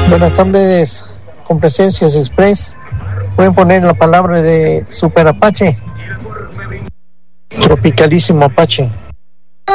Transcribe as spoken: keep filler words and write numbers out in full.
Buenas tardes, con Presencias Express. Pueden poner la palabra de Super Apache. Tropicalísimo Apache.